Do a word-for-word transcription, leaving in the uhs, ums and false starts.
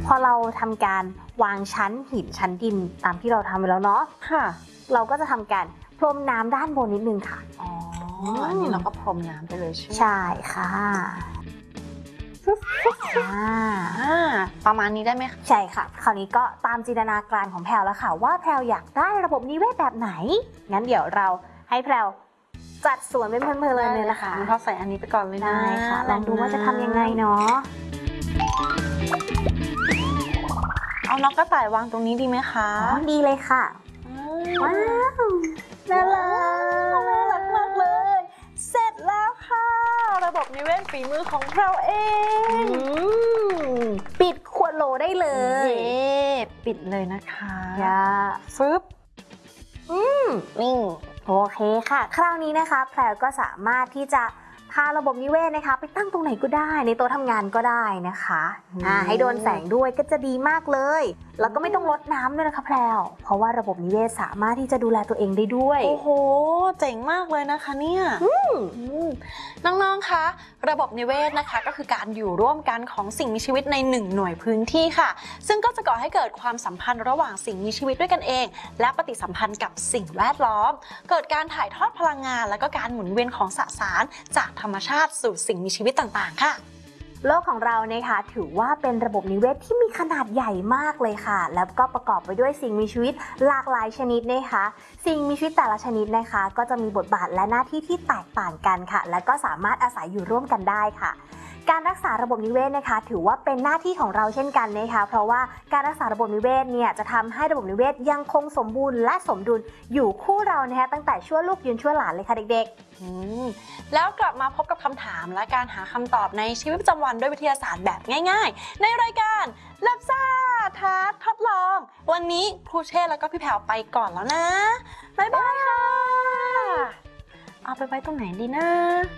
พอเราทำการวางชั้นหินชั้นดินตามที่เราทำไปแล้วเนาะค่ะเราก็จะทำการพรมน้ำด้านบนนิดนึงค่ะอ๋ออันนี้เราก็พรมน้ำไปเลยใช่ไหมใช่ค่ะอ่าประมาณนี้ได้ไหมใช่ค่ะคราวนี้ก็ตามจินตนาการของแพรวแล้วค่ะว่าแพรวอยากได้ระบบนิเวศแบบไหนงั้นเดี๋ยวเราให้แพรวจัดสวนเป็นเพลินๆเลยนะคะเราใส่อันนี้ไปก่อนเลยนะได้ค่ะลองดูว่าจะทำยังไงเนาะเอาน้องกระต่ายวางตรงนี้ดีไหมคะดีเลยค่ะว้าวน่ารักน่ารักมากเลยเสร็จแล้วค่ะระบบนิเวศฝีมือของเราเองปิดขวดโหลได้เลยเย้ปิดเลยนะคะย่าฟึบอืมนี่โอเคค่ะคราวนี้นะคะแพรวก็สามารถที่จะพาระบบนิเวศนะคะไปตั้งตรงไหนก็ได้ในโต๊ะทำงานก็ได้นะคะอ่าให้โดนแสงด้วยก็จะดีมากเลยแล้วก็ไม่ต้องรดน้ำด้วยนะคะแพรวเพราะว่าระบบนิเวศสามารถที่จะดูแลตัวเองได้ด้วยโอ้โหเจ๋งมากเลยนะคะเนี่ยน้องๆคะระบบนิเวศนะคะก็คือการอยู่ร่วมกันของสิ่งมีชีวิตในหนึ่งหน่วยพื้นที่ค่ะซึ่งก็จะก่อให้เกิดความสัมพันธ์ระหว่างสิ่งมีชีวิตด้วยกันเองและปฏิสัมพันธ์กับสิ่งแวดล้อมเกิดการถ่ายทอดพลังงานและก็การหมุนเวียนของสสารจากธรรมชาติสู่สิ่งมีชีวิตต่างๆค่ะโลกของเรานะคะถือว่าเป็นระบบนิเวศที่มีขนาดใหญ่มากเลยค่ะแล้วก็ประกอบไปด้วยสิ่งมีชีวิตหลากหลายชนิดนะคะสิ่งมีชีวิตแต่ละชนิดนะคะก็จะมีบทบาทและหน้าที่ที่แตกต่างกันค่ะและก็สามารถอาศัยอยู่ร่วมกันได้ค่ะการรักษาระบบนิเวศนะคะถือว่าเป็นหน้าที่ของเราเช่นกันนะคะเพราะว่าการรักษาระบบนิเวศเนี่ยจะทำให้ระบบนิเวศยังคงสมบูรณ์และสมดุลอยู่คู่เรานะคะตั้งแต่ชั่วลูกยืนชั่วหลานเลยค่ะเด็กๆแล้วกลับมาพบกับคำถามและการหาคำตอบในชีวิตประจำวันด้วยวิทยาศาสตร์แบบง่ายๆในรายการลับซ่าท้าทดลองวันนี้ครูเช่แล้วก็พี่แพรวไปก่อนแล้วนะบ๊ายบายค่ะเอาไปไว้ตรงไหนดีนะ